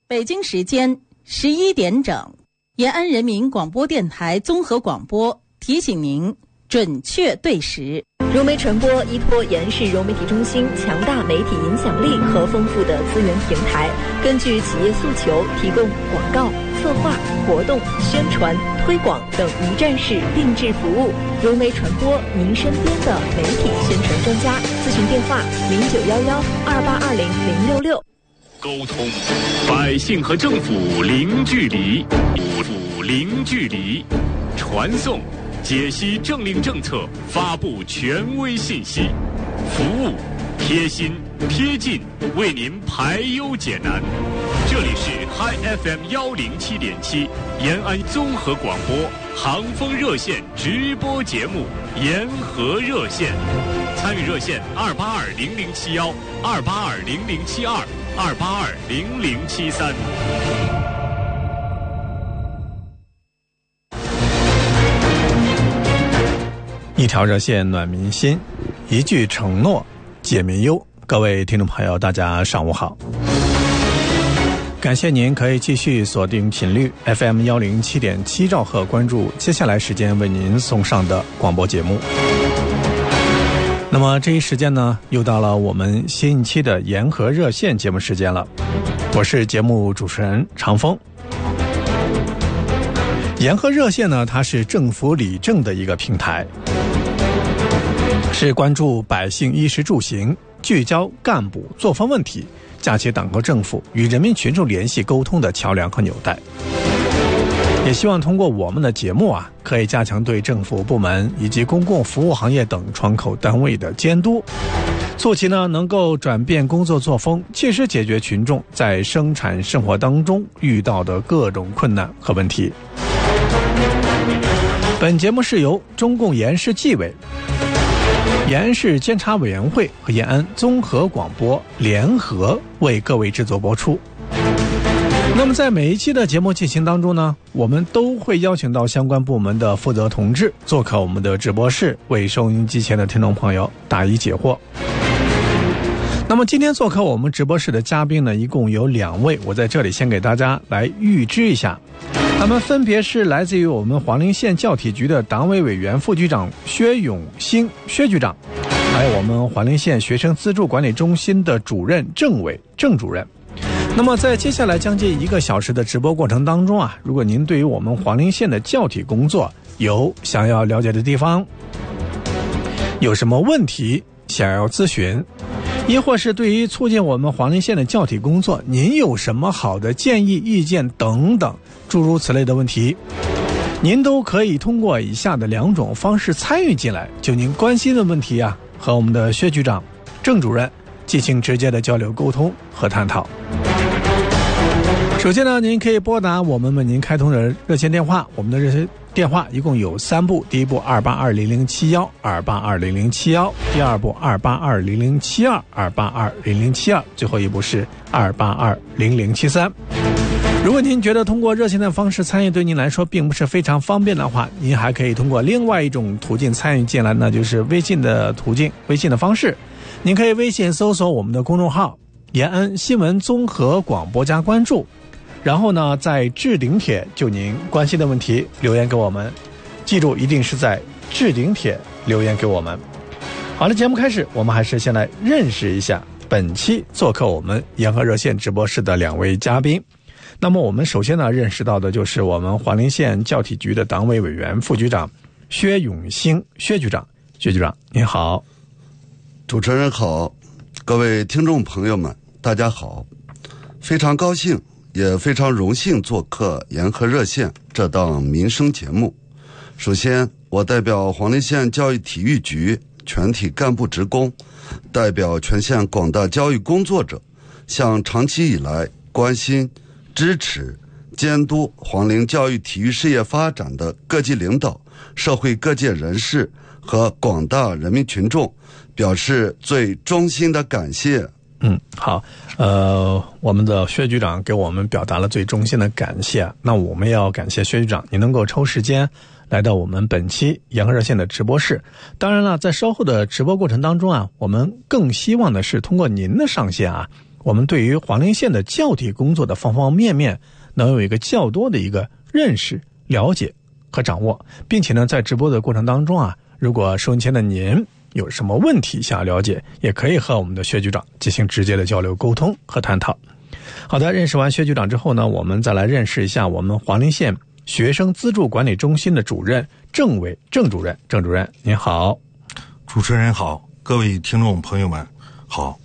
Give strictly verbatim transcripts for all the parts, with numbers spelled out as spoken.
北京时间十一点整，延安人民广播电台综合广播提醒您准确对时。 融媒传播依托延世融媒体中心强大媒体影响力和丰富的资源平台，根据企业诉求提供广告、策划、活动、宣传、推广等一站式定制服务。融媒传播，您身边的媒体宣传专家。咨询电话：零九幺幺二八二零零六六。 沟通，百姓和政府零距离，政府零距离，传送，解析政令政策，发布权威信息，服务，贴心贴近，为您排忧解难。这里是 Hi F M 幺零七点七延安综合广播航风热线直播节目延和热线，参与热线二八二零零七幺二八二零零七二二八二零零七三。 一条热线暖民心，一句承诺解民忧。各位听众朋友，大家上午好。感谢您可以继续锁定频率 F M 幺零七点七兆赫，关注接下来时间为您送上的广播节目。那么这一时间呢，又到了我们新一期的延和热线节目时间了。我是节目主持人长风。延和热线呢，它是政府理政的一个平台，是关注百姓衣食住行，聚焦干部作风问题，架起党和政府与人民群众联系沟通的桥梁和纽带。也希望通过我们的节目啊，可以加强对政府部门以及公共服务行业等窗口单位的监督，促其呢能够转变工作作风，切实解决群众在生产生活当中遇到的各种困难和问题。本节目是由中共延市纪委、延安市监察委员会和延安综合广播联合为各位制作播出。那么在每一期的节目进行当中呢，我们都会邀请到相关部门的负责同志做客我们的直播室，为收音机前的听众朋友答疑解惑。那么今天做客我们直播室的嘉宾呢，一共有两位，我在这里先给大家来预知一下，他们分别是来自于我们黄陵县教体局的党委委员副局长薛永兴薛局长，还有我们黄陵县学生资助管理中心的主任郑伟郑主任。那么在接下来将近一个小时的直播过程当中啊，如果您对于我们黄陵县的教体工作有想要了解的地方，有什么问题想要咨询，亦或是对于促进我们黄陵县的教体工作您有什么好的建议意见等等诸如此类的问题，您都可以通过以下的两种方式参与进来，就您关心的问题啊，和我们的薛局长郑主任进行直接的交流沟通和探讨。首先呢，您可以拨打我们为您开通的热线电话，我们的热线电话一共有三部，第一部二八二零零七幺二八二零零七幺，第二部二八二零零七二二八二零零七二，最后一部是二八二零零七三。如果您觉得通过热线的方式参与对您来说并不是非常方便的话，您还可以通过另外一种途径参与进来，那就是微信的途径，微信的方式。您可以微信搜索我们的公众号延安新闻综合广播加关注，然后呢在置顶帖就您关心的问题留言给我们，记住一定是在置顶帖留言给我们。好了，节目开始，我们还是先来认识一下本期做客我们延和热线直播室的两位嘉宾。那么我们首先呢认识到的就是我们黄陵县教体局的党委委员副局长薛永兴薛局长。薛局长您好。 主持人好，各位听众朋友们大家好，非常高兴也非常荣幸做客延和热线这档民生节目。首先我代表黄陵县教育体育局全体干部职工，代表全县广大教育工作者，向长期以来关心支持监督黄陵教育体育事业发展的各级领导、社会各界人士和广大人民群众表示最衷心的感谢。 嗯，好，呃，我们的薛局长给我们表达了最衷心的感谢。那我们要感谢薛局长，你能够抽时间来到我们本期延和热线的直播室。当然了，在稍后的直播过程当中啊，我们更希望的是通过您的上线啊， 我们对于黄陵县的教体工作的方方面面能有一个较多的一个认识、了解和掌握，并且呢，在直播的过程当中啊，如果收音前的您有什么问题想要了解，也可以和我们的薛局长进行直接的交流沟通和探讨。好的，认识完薛局长之后呢，我们再来认识一下我们黄陵县学生资助管理中心的主任郑伟郑主任。郑主任您好。 主持人好，各位听众朋友们好。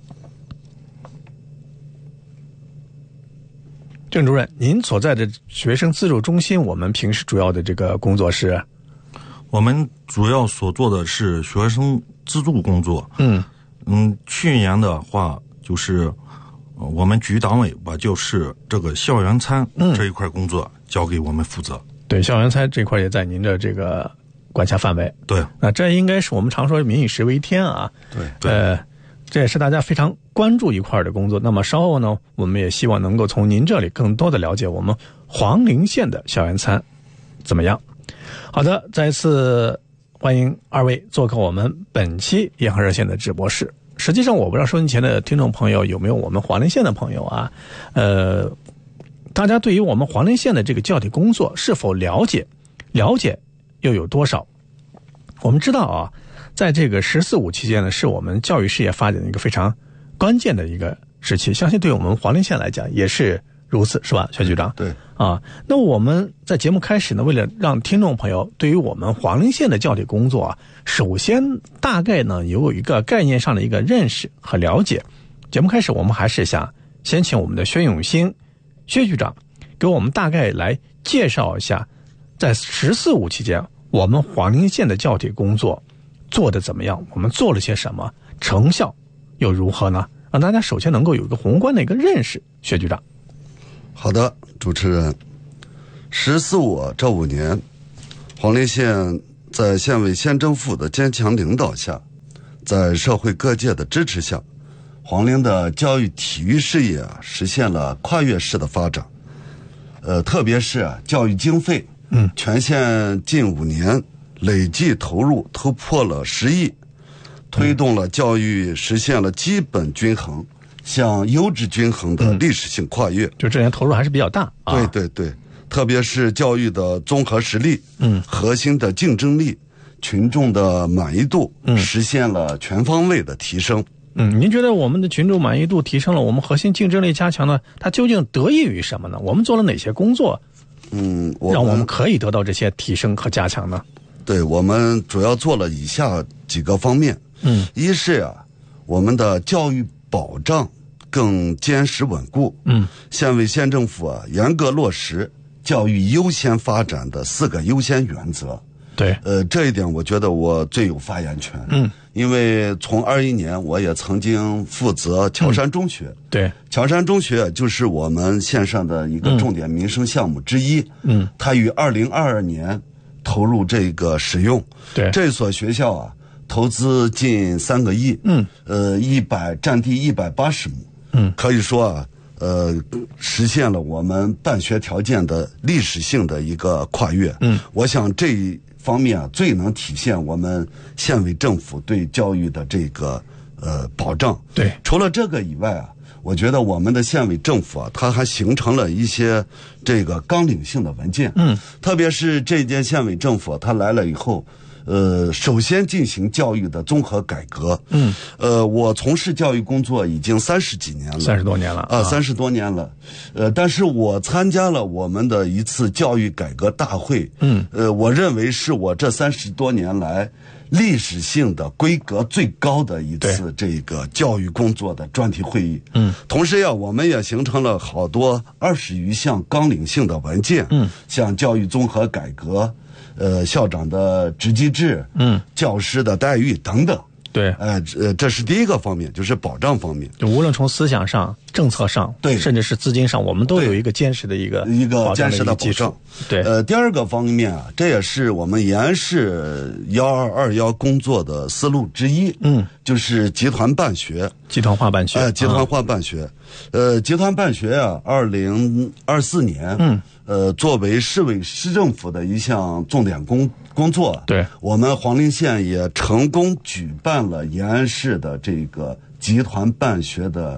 郑主任，您所在的学生资助中心，我们平时主要的这个工作是？ 我们主要所做的是学生资助工作。 嗯嗯，去年的话就是、呃、我们局党委把就是这个校园餐这一块工作交给我们负责。 嗯、对，校园餐这块也在您的这个管辖范围。 对， 那这应该是我们常说民以食为天啊。 对对。 呃，这也是大家非常关注一块的工作。那么稍后呢，我们也希望能够从您这里更多的了解我们黄陵县的校园餐怎么样。好的，再一次欢迎二位做客我们本期延河热线的直播室。实际上我不知道收音前的听众朋友有没有我们黄陵县的朋友啊，呃，大家对于我们黄陵县的这个教体工作是否了解，了解又有多少？我们知道啊，在这个十四五期间呢，是我们教育事业发展的一个非常关键的一个时期，相信对我们黄陵县来讲也是如此，是吧，薛局长？ 对啊，那我们在节目开始呢，为了让听众朋友对于我们黄陵县的教体工作啊，首先大概呢有一个概念上的一个认识和了解。节目开始，我们还是想先请我们的薛永兴薛局长给我们大概来介绍一下，在十四五期间，我们黄陵县的教体工作做得怎么样？我们做了些什么？成效又如何呢？让大家首先能够有一个宏观的一个认识。薛局长。 好的，主持人，十四五这五年，黄陵县在县委县政府的坚强领导下，在社会各界的支持下，黄陵的教育体育事业啊实现了跨越式的发展。呃，特别是啊教育经费， 嗯， 全县近五年累计投入突破了十亿，推动了教育实现了基本均衡向优质均衡的历史性跨越。 嗯、就这年投入还是比较大啊。 对对对，特别是教育的综合实力， 嗯， 核心的竞争力，群众的满意度， 嗯， 实现了全方位的提升。 嗯，您觉得我们的群众满意度提升了，我们核心竞争力加强了，它究竟得益于什么呢？我们做了哪些工作？ 嗯，我让我们可以得到这些提升和加强呢？ 对，我们主要做了以下几个方面。 嗯， 一是啊，我们的教育保障更坚实稳固。 嗯， 县委县政府啊，严格落实教育优先发展的四个优先原则。 对， 呃，这一点我觉得我最有发言权。 嗯， 因为从二一年我也曾经负责乔山中学。 嗯、对， 乔山中学就是我们县上的一个重点民生项目之一。 嗯， 它于二零二二年投入这个使用。 对， 这所学校啊，投资近三个亿。 嗯， 呃，一百占地一百八十亩。 嗯， 可以说啊。呃，实现了我们办学条件的历史性的一个跨越。 嗯， 我想这一方面啊，最能体现我们县委政府对教育的这个呃保障。 对， 除了这个以外啊，我觉得我们的县委政府啊，它还形成了一些这个纲领性的文件。 嗯， 特别是这届县委政府它来了以后。呃，首先进行教育的综合改革。 嗯， 呃，我从事教育工作已经三十几年了， 三十多年了啊，三十多年了。呃，但是我参加了我们的一次教育改革大会。 嗯， 呃，我认为是我这三十多年来历史性的规格最高的一次这个教育工作的专题会议。 嗯， 同时呀，我们也形成了好多二十余项纲领性的文件。 嗯， 像教育综合改革。呃，校长的职级制， 嗯， 教师的待遇等等， 对， 呃，呃，这是第一个方面，就是保障方面。 就无论从思想上、政策上， 对， 甚至是资金上，我们都有一个坚实的一个一个坚实的保障。 对， 呃，第二个方面啊，这也是我们延市幺二二幺工作的思路之一。 嗯， 就是集团办学， 集团化办学， 哎、呃，集团化办学。啊、呃，集团办学啊，二零二四年， 嗯。 呃，作为市委市政府的一项重点工工作， 对， 我们黄陵县也成功举办了延安市的这个集团办学的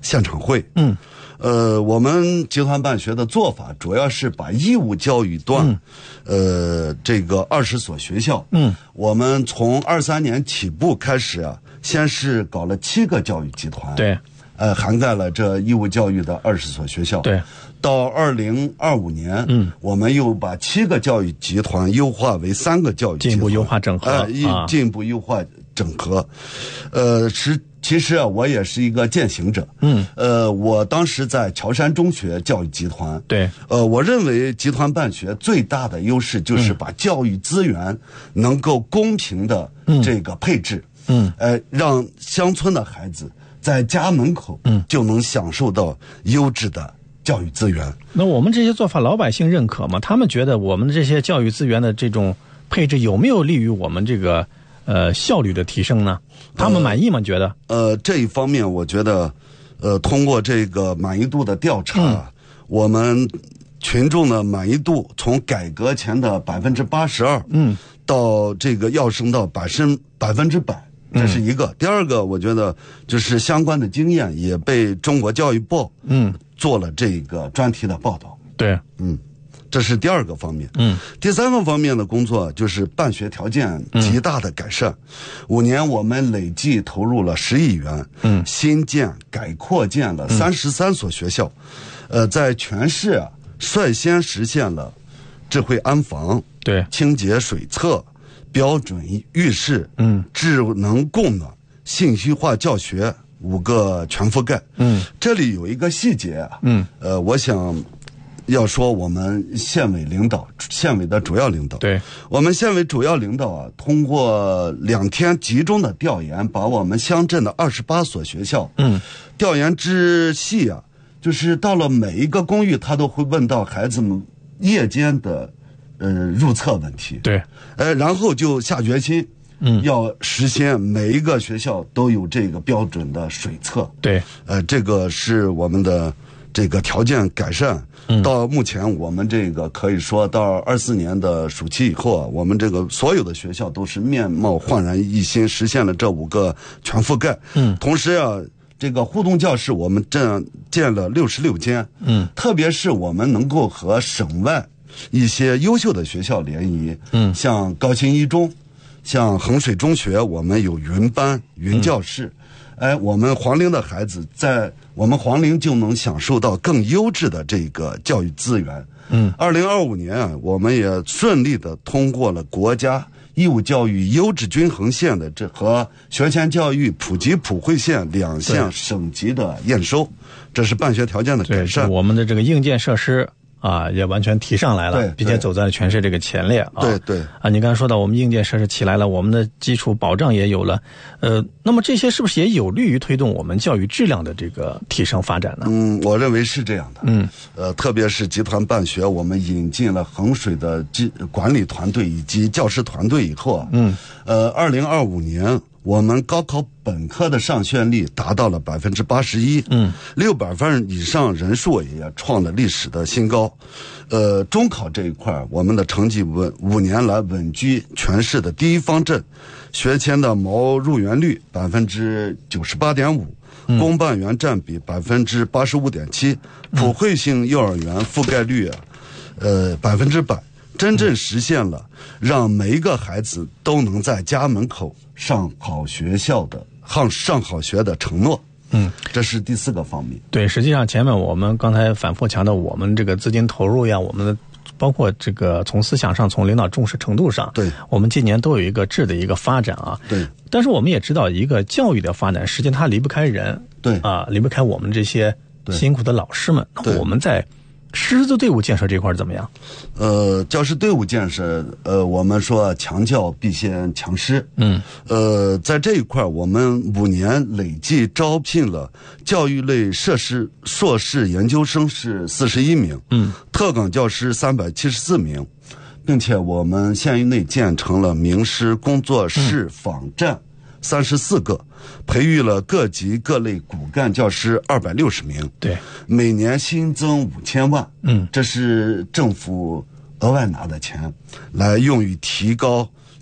现场会。 嗯， 呃，我们集团办学的做法主要是把义务教育段，嗯、呃，这个二十所学校， 嗯， 我们从二三年起步开始啊，先是搞了七个教育集团， 对， 呃，涵盖了这义务教育的二十所学校， 对。 到二零二五年，嗯，我们又把七个教育集团优化为三个教育集团， 进一步优化整合， 呃，进一步优化整合。呃，是其实啊，我也是一个践行者，嗯，呃，我当时在乔山中学教育集团， 对， 呃，我认为集团办学最大的优势就是把教育资源能够公平的这个配置，嗯，呃，让乡村的孩子在家门口，嗯，就能享受到优质的教育资源。 那我们这些做法老百姓认可吗？他们觉得我们这些教育资源的这种配置有没有利于我们这个呃效率的提升呢？他们满意吗？觉得？ 呃，这一方面我觉得，呃，通过这个满意度的调查，嗯、我们群众的满意度从改革前的百分之八十二，嗯，到这个要升到百分百分之百。这是一个，嗯、第二个，我觉得就是相关的经验也被中国教育报嗯做了这个专题的报道。 对， 嗯，这是第二个方面。嗯，第三个方面的工作就是办学条件极大的改善。嗯、五年我们累计投入了十亿元，嗯，新建改扩建了三十三所学校，嗯、呃，在全市啊率先实现了智慧安防、 对清洁水厕。标准浴室，嗯，智能供暖、信息化教学五个全覆盖，嗯，这里有一个细节啊，嗯，呃，我想要说我们县委领导、县委的主要领导， 对， 我们县委主要领导啊，通过两天集中的调研，把我们乡镇的二十八所学校，嗯，调研之细啊，就是到了每一个公寓，他都会问到孩子们夜间的。呃，入厕问题， 对， 呃，然后就下决心，嗯，要实现每一个学校都有这个标准的水厕， 对， 呃，这个是我们的这个条件改善。嗯，到目前我们这个可以说到二四年的暑期以后啊，我们这个所有的学校都是面貌焕然一新，实现了这五个全覆盖。嗯，同时啊。这个互动教室我们这样建了六十六间，嗯，特别是我们能够和省外一些优秀的学校联谊，嗯，像高新一中，像衡水中学，我们有云班、云教室，嗯、哎，我们黄陵的孩子在我们黄陵就能享受到更优质的这个教育资源。嗯，二零二五年啊，我们也顺利的通过了国家义务教育优质均衡线的这和学前教育普及普惠线两项省级的验收，这是办学条件的改善。 我们的这个硬件设施啊，也完全提上来了，并且走在全市这个前列啊。 对对啊，你刚才说到我们硬件设施起来了，我们的基础保障也有了，呃，那么这些是不是也有利于推动我们教育质量的这个提升发展呢？ 嗯，我认为是这样的。嗯，呃，特别是集团办学，我们引进了衡水的管理团队以及教师团队以后啊，嗯，呃，二零二五年。我们高考本科的上学率达到了百分之八十一，嗯，六百分以上人数也创了历史的新高。呃，中考这一块，我们的成绩稳五年来稳居全市的第一方阵，学前的毛入园率百分之九十八点五，公办园占比百分之八十五点七，普惠性幼儿园覆盖率啊，呃百分之百。真正实现了让每一个孩子都能在家门口上好学校的上上好学的承诺。嗯，这是第四个方面。 对，实际上前面我们刚才反复强调，我们这个资金投入呀，我们的包括这个从思想上，从领导重视程度上， 对， 我们今年都有一个质的一个发展啊。 对， 但是我们也知道，一个教育的发展，实际上它离不开人， 对啊，离不开我们这些辛苦的老师们。那我们在师资队伍建设这块怎么样？ 呃，教师队伍建设，呃，我们说强教必先强师。嗯，呃，在这一块，我们五年累计招聘了教育类硕士、硕士研究生是四十一名，嗯，特岗教师三百七十四名，并且我们县域内建成了名师工作室访站三十四个。培育了各级各类骨干教师二百六十名， 对， 每年新增五千万，嗯，这是政府额外拿的钱，来用于提高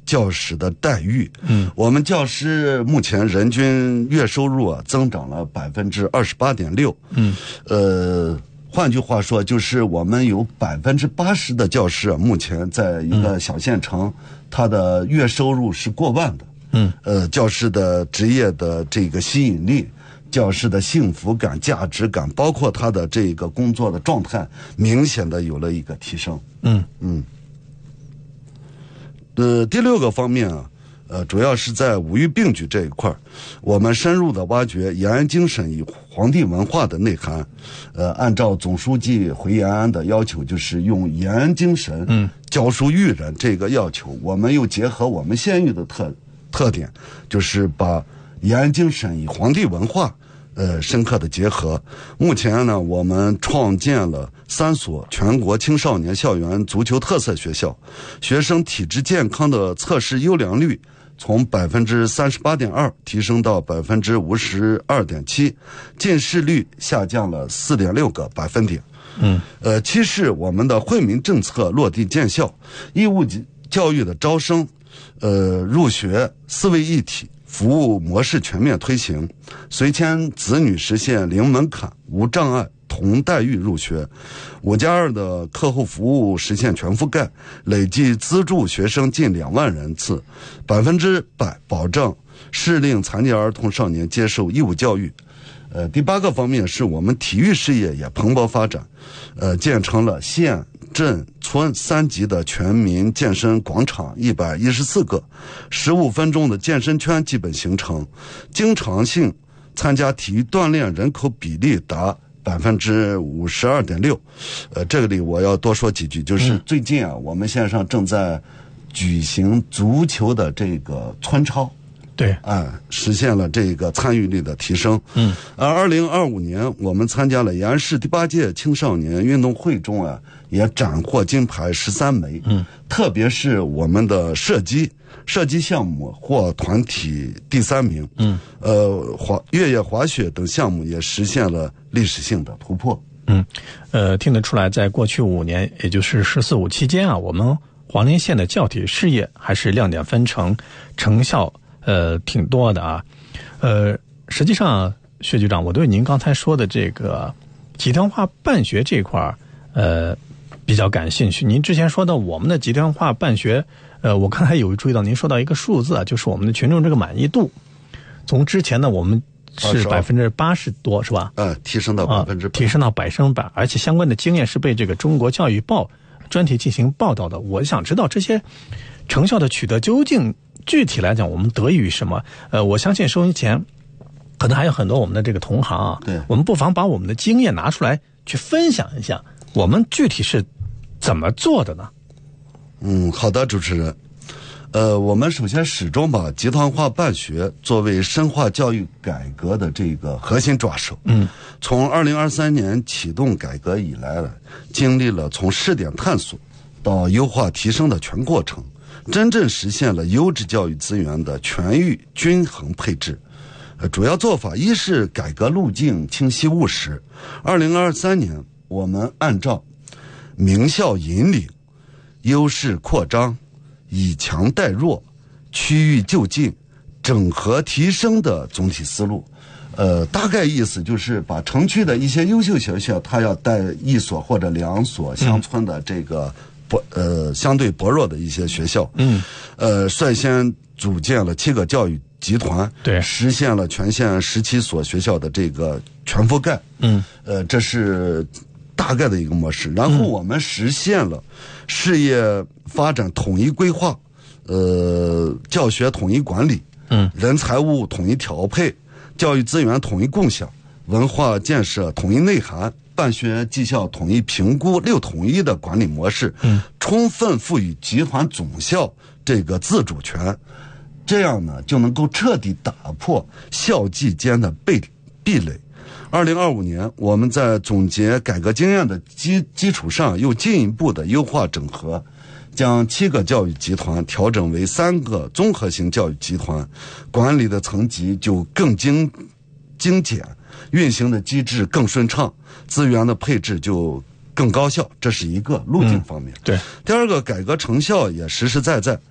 教师的待遇。 嗯， 我们教师目前人均月收入啊增长了百分之二十八点六。 嗯， 呃，换句话说，就是我们有百分之八十的教师啊，目前在一个小县城，嗯、他的月收入是过万的。 嗯， 呃，教师的职业的这个吸引力。教师的幸福感、价值感，包括他的这个工作的状态，明显的有了一个提升。 嗯嗯。呃，第六个方面啊，呃，主要是在五育并举这一块，我们深入的挖掘延安精神与皇帝文化的内涵。呃，按照总书记回延安的要求，就是用延安精神，嗯，教书育人这个要求，我们又结合我们县域的特特点，就是把延安精神与皇帝文化。呃，深刻的结合。目前呢，我们创建了三所全国青少年校园足球特色学校，学生体质健康的测试优良率从百分之三十八点二提升到百分之五十二点七，近视率下降了四点六个百分点。 嗯， 呃，其实我们的惠民政策落地见效，义务教育的招生，呃，入学思维一体。服务模式全面推行，随迁子女实现零门槛、无障碍、同待遇入学。五加二的课后服务实现全覆盖，累计资助学生近两万人次，百分之百保障适龄残疾儿童少年接受义务教育。呃，第八个方面是我们体育事业也蓬勃发展，呃，建成了县、镇、村三级的全民健身广场一百一十四个，十五分钟的健身圈基本形成，经常性参加体育锻炼人口比例达百分之五十二点六。呃，这里我要多说几句，就是最近啊，我们县上正在举行足球的这个村超。 对， 啊，实现了这个参与率的提升。 嗯， 而二零二五年，我们参加了延安市第八届青少年运动会中啊，也斩获金牌十三枚。 嗯， 特别是我们的射击，射击项目获团体第三名。 嗯， 呃，滑越野滑雪等项目也实现了历史性的突破。 嗯，呃，听得出来，在过去五年，也就是“十四五”期间啊，我们黄陵县的教体事业还是亮点纷呈，成效。呃，挺多的啊，呃，实际上，薛局长，我对您刚才说的这个集团化办学这块儿，呃，比较感兴趣。您之前说到我们的集团化办学，呃，我刚才有注意到您说到一个数字啊，就是我们的群众这个满意度，从之前呢，我们是百分之八十多，是吧？ 呃，提升到百分之百， 提升到百分之百，而且相关的经验是被这个中国教育报专题进行报道的。我想知道这些成效的取得究竟。具体来讲，我们得益于什么？呃，我相信收音前可能还有很多我们的这个同行啊， 对， 我们不妨把我们的经验拿出来去分享一下，我们具体是怎么做的呢？ 嗯，好的，主持人。呃，我们首先始终把集团化办学作为深化教育改革的这个核心抓手。 嗯， 从二零二三年启动改革以来了，经历了从试点探索到优化提升的全过程。真正实现了优质教育资源的全域均衡配置。呃，主要做法一是改革路径清晰务实。二零二三年，我们按照名校引领、优势扩张、以强带弱、区域就近、整合提升的总体思路。呃，大概意思就是把城区的一些优秀学校，它要带一所或者两所乡村的这个。嗯呃，相对薄弱的一些学校， 嗯， 呃，率先组建了七个教育集团， 对， 实现了全县十七所学校的这个全覆盖， 嗯， 呃，这是大概的一个模式。然后我们实现了事业发展统一规划，呃，教学统一管理， 嗯， 人财物统一调配，教育资源统一共享，文化建设统一内涵。办学绩效统一评估六统一的管理模式， 嗯， 充分赋予集团总校这个自主权，这样呢就能够彻底打破校际间的壁壁垒。二零二五年，我们在总结改革经验的基基础上，又进一步的优化整合，将七个教育集团调整为三个综合型教育集团，管理的层级就更精精简，运行的机制更顺畅。资源的配置就更高效，这是一个路径方面。 嗯、对， 第二个改革成效也实实在在，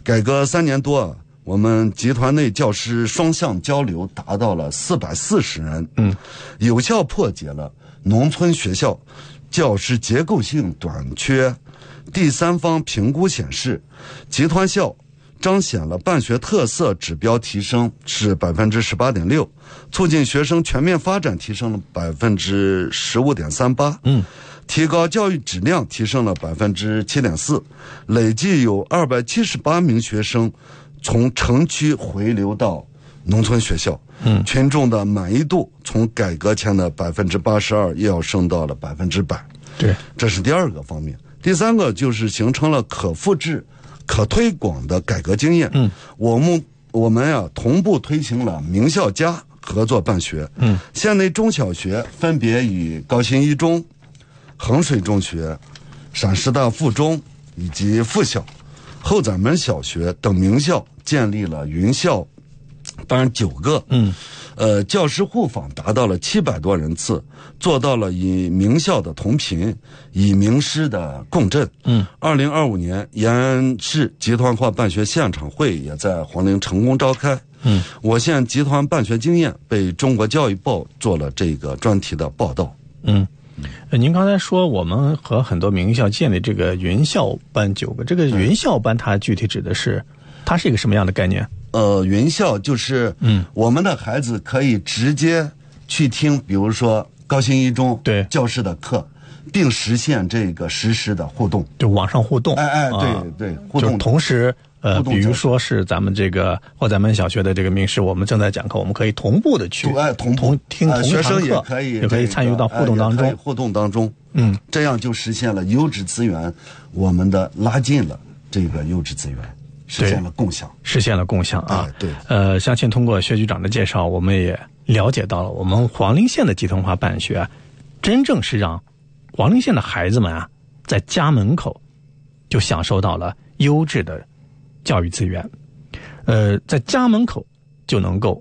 改革三年多啊，我们集团内教师双向交流达到了四百四十人， 嗯， 有效破解了农村学校教师结构性短缺。第三方评估显示，集团校彰显了办学特色指标提升是百分之十八点六，促进学生全面发展提升了百分之十五点三八， 嗯， 提高教育质量提升了百分之七点四，累计有二百七十八名学生从城区回流到农村学校， 嗯， 群众的满意度从改革前的百分之八十二又要升到了百分之百， 对， 这是第二个方面。第三个就是形成了可复制、可推广的改革经验。 嗯， 我们我们呀、啊、同步推行了名校加合作办学。 嗯， 县内中小学分别与高新一中、衡水中学、陕师大附中以及附小、后宰门小学等名校建立了云校，当然九个。 嗯， 呃，教师互访达到了七百多人次，做到了以名校的同频，以名师的共振。 嗯， 二零二五年延安市集团化办学现场会也在黄陵成功召开。 嗯， 我县集团办学经验被中国教育报做了这个专题的报道。 嗯，呃您刚才说我们和很多名校建立这个云校班九个，这个云校班它具体指的是，它是一个什么样的概念？ 呃，云校就是， 嗯， 我们的孩子可以直接去听，比如说高新一中对教师的课，并实现这个实时的互动， 就网上互动。 哎哎，对、 啊、 对，互动。 就是同时，呃， 互动比如说是咱们这个后宰门小学的这个名师，我们正在讲课，我们可以同步的去， 哎，同同听同一堂课， 学生也可以也可以参与到互动当中， 哎、互动当中， 嗯， 这样就实现了优质资源，我们的拉近了这个优质资源。实现了共享， 实现了共享啊！ 哎、对， 呃，相信通过薛局长的介绍，我们也了解到了，我们黄陵县的集团化办学、啊，真正是让黄陵县的孩子们啊，在家门口就享受到了优质的教育资源，呃，在家门口就能够